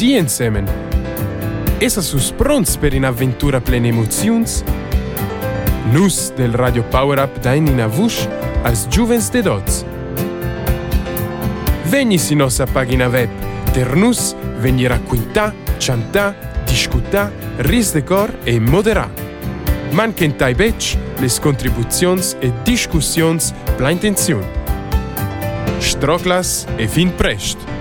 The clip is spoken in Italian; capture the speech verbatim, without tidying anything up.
gaudir insemen. Essa sus pronts per un'avventura plena emozions? Nus del Radio Power Up dain in avush als giuvens de dots. Vegni si nostra pagina web, der nus vegni racquintà, chantà, discutà, ris de cor e moderà. Manquentai bec les contribuzions e discussions pla intenziun. Stroclas e fin prest!